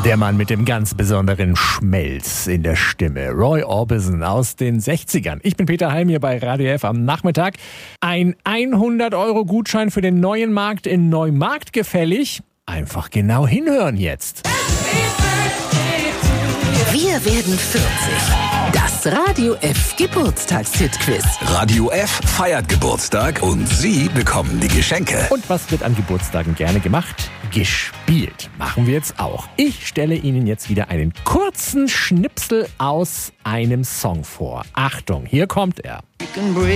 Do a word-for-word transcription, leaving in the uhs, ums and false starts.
Der Mann mit dem ganz besonderen Schmelz in der Stimme. Roy Orbison aus den sechzigern. Ich bin Peter Heim hier bei Radio F am Nachmittag. Ein hundert Euro Gutschein für den neuen Markt in Neumarkt gefällig. Einfach genau hinhören jetzt. Wir werden vierzig. Das Radio F Geburtstagshit-Quiz. Radio F feiert Geburtstag und Sie bekommen die Geschenke. Und was wird an Geburtstagen gerne gemacht? Gespielt. Machen wir jetzt auch. Ich stelle Ihnen jetzt wieder einen kurzen Schnipsel aus einem Song vor. Achtung, hier kommt er.